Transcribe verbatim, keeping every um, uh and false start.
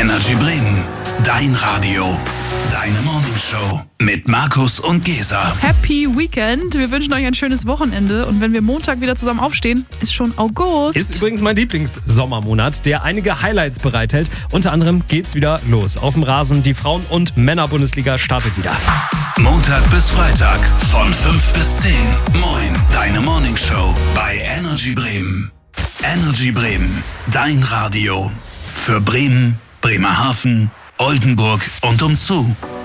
Energy Bremen, dein Radio, deine Morningshow mit Markus und Gesa. Happy Weekend. Wir wünschen euch ein schönes Wochenende. Und wenn wir Montag wieder zusammen aufstehen, ist schon August. Ist übrigens mein Lieblingssommermonat, der einige Highlights bereithält. Unter anderem geht's wieder los. Auf dem Rasen, die Frauen- und Männer-Bundesliga startet wieder. Montag bis Freitag von fünf bis zehn. Moin, deine Morningshow bei Energy Bremen. Energy Bremen, dein Radio. Für Bremen, Bremerhaven, Oldenburg und umzu.